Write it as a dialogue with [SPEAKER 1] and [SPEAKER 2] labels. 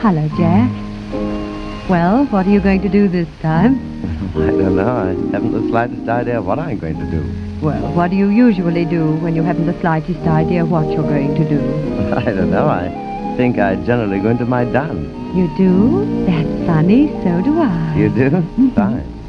[SPEAKER 1] Hello, Jack. Well, what are you going to do this time?
[SPEAKER 2] I don't know. I haven't the slightest idea what I'm going to do.
[SPEAKER 1] Well, what do you usually do when you haven't the slightest idea what you're going to do?
[SPEAKER 2] I don't know. I think I generally go into my dance.
[SPEAKER 1] You do? That's funny. So do I.
[SPEAKER 2] You do? Fine.